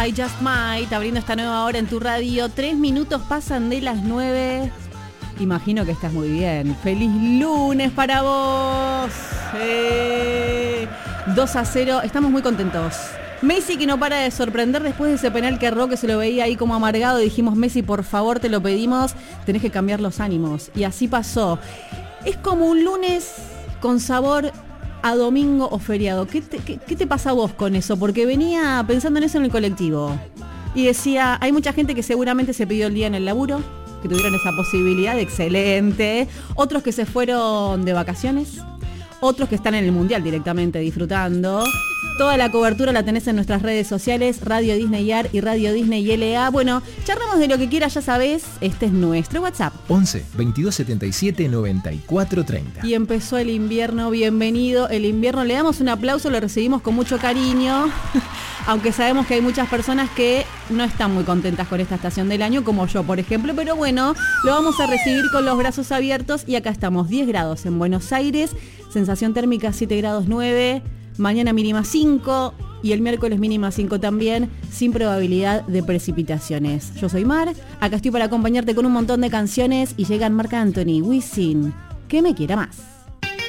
I Just Might, abriendo esta nueva hora en tu radio. 3 minutos pasan de las 9. Imagino que estás muy bien. ¡Feliz lunes para vos! 2-0, estamos muy contentos. Messi, que no para de sorprender después de ese penal que erró, que se lo veía ahí como amargado. Dijimos, Messi, por favor, te lo pedimos, tenés que cambiar los ánimos. Y así pasó. Es como un lunes con sabor a domingo o feriado. ¿Qué te pasa a vos con eso? Porque venía pensando en eso en el colectivo. Y decía, hay mucha gente que seguramente se pidió el día en el laburo, que tuvieron esa posibilidad, excelente. Otros que se fueron de vacaciones. Otros que están en el Mundial directamente disfrutando. Toda la cobertura la tenés en nuestras redes sociales, Radio Disney AR y Radio Disney LA. Bueno, charlamos de lo que quieras, ya sabés, este es nuestro WhatsApp. 11 22 77 94 30. Y empezó el invierno, bienvenido el invierno. Le damos un aplauso, lo recibimos con mucho cariño, aunque sabemos que hay muchas personas que no están muy contentas con esta estación del año, como yo, por ejemplo. Pero bueno, lo vamos a recibir con los brazos abiertos y acá estamos, 10 grados en Buenos Aires, sensación térmica 7 grados 9. Mañana mínima 5 y el miércoles mínima 5 también, sin probabilidad de precipitaciones. Yo soy Mar, acá estoy para acompañarte con un montón de canciones y llegan Marc Anthony, Wisin, que me quiera más.